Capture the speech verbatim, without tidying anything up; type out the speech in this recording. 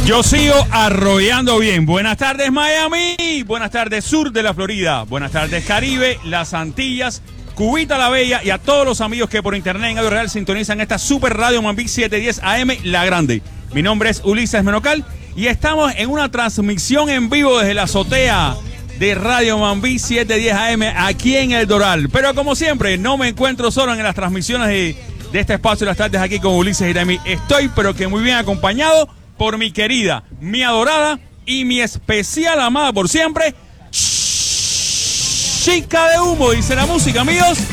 Yo sigo arrollando bien. Buenas tardes, Miami. Buenas tardes, sur de la Florida. Buenas tardes, Caribe, las Antillas, Cubita la Bella y a todos los amigos que por internet en Audio Real sintonizan esta super radio Mambí setecientos diez A M La Grande. Mi nombre es Ulises Menocal y estamos en una transmisión en vivo desde la azotea de Radio Mambí setecientos diez A M aquí en El Doral. Pero como siempre, no me encuentro solo en las transmisiones de, de este espacio de las tardes aquí con Ulises y Remy. Estoy, pero que muy bien acompañado por mi querida, mi adorada y mi especial amada por siempre, Chica de Humo, dice la música, amigos.